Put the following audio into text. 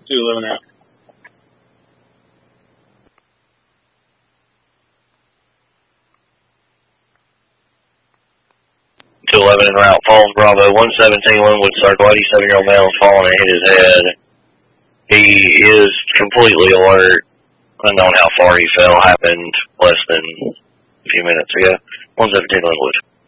211 out. 211 en route, Falls Bravo, 117 Linwood Circle, 87-year-old male has fallen and hit his head. He is completely alert. Unknown how far he fell, happened less than a few minutes ago. 117 Linwood.